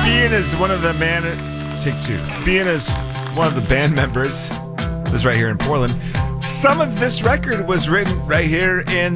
Being as one of the take two. Being as one of the band members, this right here in Portland. Some of this record was written right here in